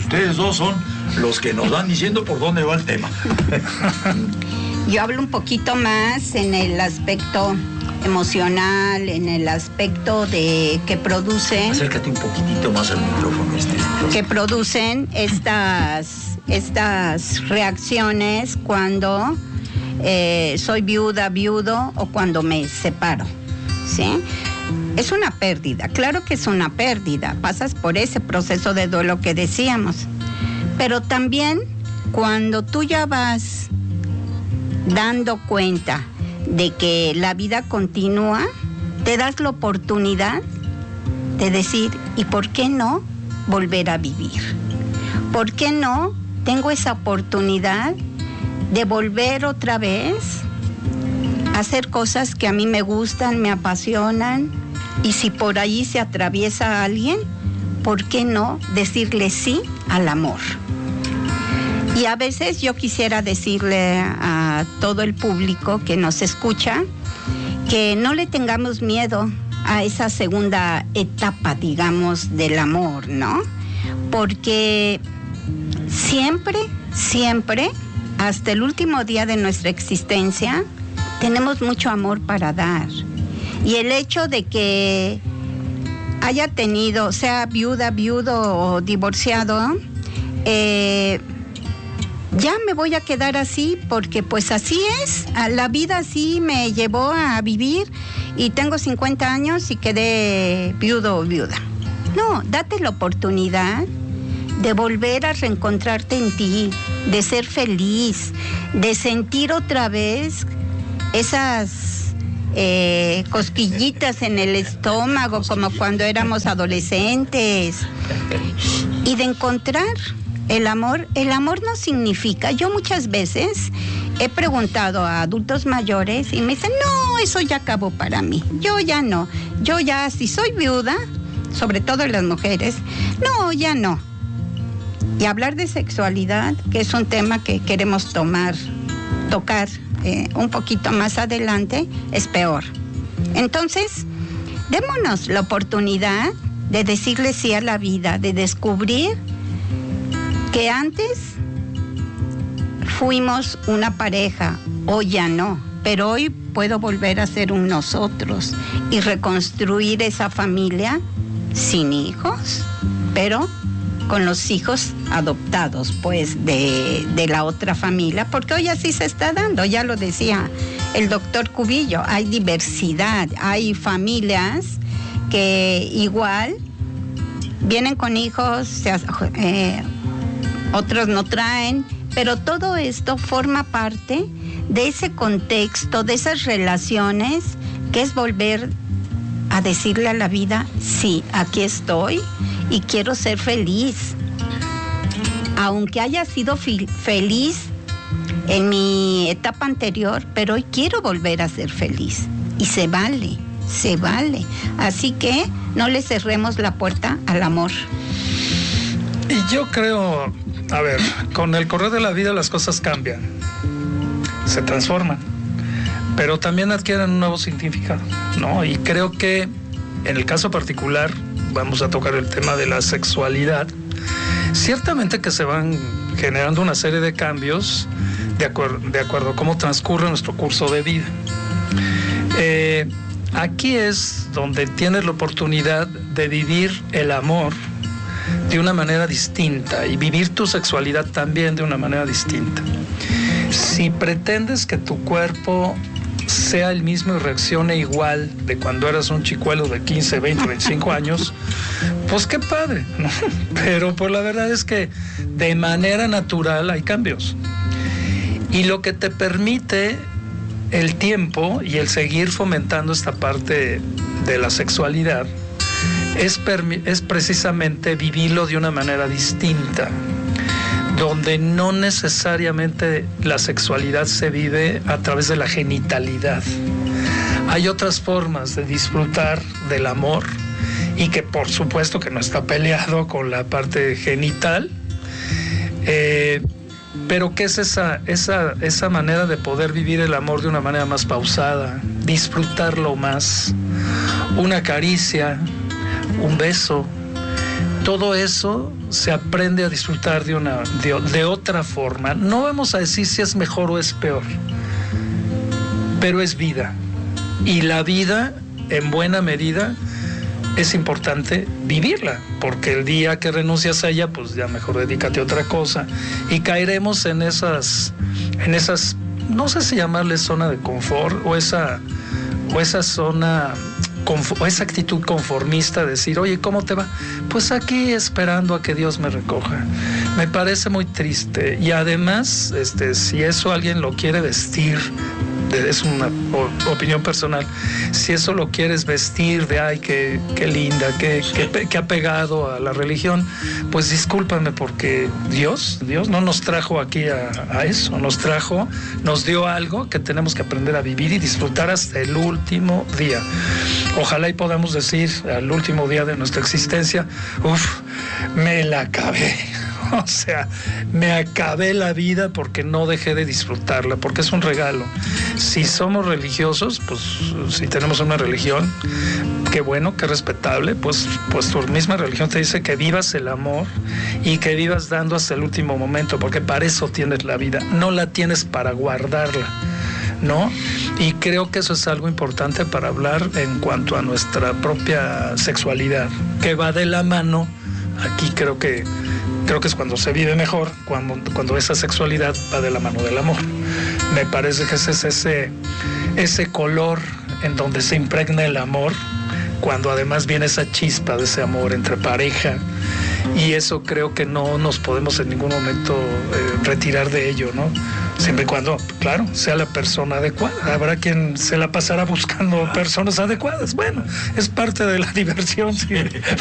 ustedes dos son los que nos van diciendo por dónde va el tema. Yo hablo un poquito más en el aspecto emocional, en el aspecto de que producen... Acércate un poquitito más al micrófono. Que producen estas reacciones cuando soy viuda, viudo o cuando me separo, ¿sí? Es una pérdida, claro que es una pérdida, pasas por ese proceso de duelo que decíamos, pero también cuando tú ya vas dando cuenta de que la vida continúa, te das la oportunidad de decir, ¿y por qué no volver a vivir? ¿Por qué no tengo esa oportunidad de volver otra vez a hacer cosas que a mí me gustan, me apasionan? Y si por ahí se atraviesa alguien, ¿por qué no decirle sí al amor? Y a veces yo quisiera decirle a todo el público que nos escucha que no le tengamos miedo a esa segunda etapa, digamos, del amor, ¿no? Porque siempre, hasta el último día de nuestra existencia, tenemos mucho amor para dar. Y el hecho de que haya tenido, sea viuda, viudo o divorciado, ya me voy a quedar así porque pues así es, la vida así me llevó a vivir y tengo 50 años y quedé viudo o viuda. No, date la oportunidad de volver a reencontrarte en ti, de ser feliz, de sentir otra vez esas cosquillitas en el estómago como cuando éramos adolescentes y de encontrar el amor. El amor no significa, yo muchas veces he preguntado a adultos mayores y me dicen, no, eso ya acabó para mí, yo ya no, yo ya si soy viuda, sobre todo las mujeres, no, ya no. Y hablar de sexualidad, que es un tema que queremos tocar un poquito más adelante, es peor. Entonces, démonos la oportunidad de decirle sí a la vida, de descubrir que antes fuimos una pareja, hoy ya no, pero hoy puedo volver a ser un nosotros y reconstruir esa familia sin hijos, pero con los hijos adoptados, pues, de la otra familia, porque hoy así se está dando, ya lo decía el doctor Cubillo, hay diversidad, hay familias que igual vienen con hijos, otros no traen, pero todo esto forma parte de ese contexto, de esas relaciones, que es volver a decirle a la vida, sí, aquí estoy y quiero ser feliz. Aunque haya sido feliz en mi etapa anterior, pero hoy quiero volver a ser feliz. Y se vale. Así que no le cerremos la puerta al amor. Y yo creo, a ver, con el correr de la vida las cosas cambian, se transforman, pero también adquieren un nuevo significado, ¿no? Y creo que en el caso particular, vamos a tocar el tema de la sexualidad, ciertamente que se van generando una serie de cambios de acuerdo a cómo transcurre nuestro curso de vida. Aquí es donde tienes la oportunidad de vivir el amor de una manera distinta y vivir tu sexualidad también de una manera distinta. Si pretendes que tu cuerpo sea el mismo y reaccione igual de cuando eras un chicuelo de 15, 20, 25 años, pues qué padre, ¿no? Pero pues la verdad es que de manera natural hay cambios. Y lo que te permite el tiempo y el seguir fomentando esta parte de la sexualidad es precisamente vivirlo de una manera distinta, donde no necesariamente la sexualidad se vive a través de la genitalidad. Hay otras formas de disfrutar del amor y que por supuesto que no está peleado con la parte genital, pero que es esa manera de poder vivir el amor de una manera más pausada, disfrutarlo más, una caricia, un beso, todo eso se aprende a disfrutar de otra forma. No vamos a decir si es mejor o es peor, pero es vida. Y la vida, en buena medida, es importante vivirla, porque el día que renuncias a ella, pues ya mejor dedícate a otra cosa. Y caeremos en esas, no sé si llamarle zona de confort, o esa zona, o esa actitud conformista de decir, oye, ¿cómo te va? Pues aquí esperando a que Dios me recoja. Me parece muy triste. Y además, si eso alguien lo quiere vestir, es una opinión personal, si eso lo quieres vestir de ay, qué linda, qué apegado a la religión, pues discúlpame, porque Dios no nos trajo aquí a eso, nos dio algo que tenemos que aprender a vivir y disfrutar hasta el último día. Ojalá y podamos decir al último día de nuestra existencia, me la acabé. O sea, me acabé la vida porque no dejé de disfrutarla, porque es un regalo. Si somos religiosos, pues si tenemos una religión, qué bueno, qué respetable, pues tu misma religión te dice que vivas el amor y que vivas dando hasta el último momento, porque para eso tienes la vida, no la tienes para guardarla, ¿no? Y creo que eso es algo importante para hablar en cuanto a nuestra propia sexualidad, que va de la mano. Aquí creo que es cuando se vive mejor, cuando esa sexualidad va de la mano del amor. Me parece que ese es ese color en donde se impregna el amor, cuando además viene esa chispa de ese amor entre pareja, y eso creo que no nos podemos en ningún momento retirar de ello, ¿no? Siempre y cuando, claro, sea la persona adecuada. Habrá quien se la pasará buscando personas adecuadas. Bueno, es parte de la diversión, sí.